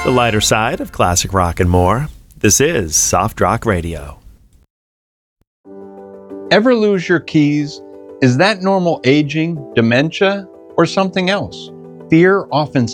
The lighter side of classic rock and more. This is Soft Rock Radio. Ever lose your keys? Is that normal aging, dementia, or something else? Fear often